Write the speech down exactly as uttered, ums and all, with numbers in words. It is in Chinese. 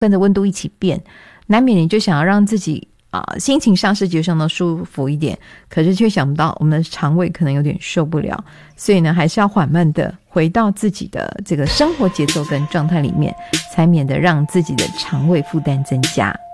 跟着温度一起变，难免你就想要让自己啊、呃，心情上视觉上都舒服一点，可是却想不到我们的肠胃可能有点受不了，所以呢还是要缓慢的回到自己的这个生活节奏跟状态里面，才免得让自己的肠胃负担增加。